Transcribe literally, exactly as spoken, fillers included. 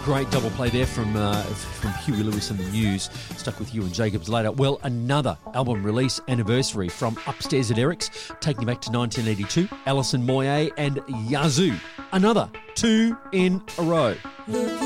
Great double play there from uh, from Huey Lewis and the News. Stuck with you and Jacobs later. Well, another album release anniversary from Upstairs at Eric's, taking you back to nineteen eighty-two. Alison Moyet and Yazoo. Another two in a row.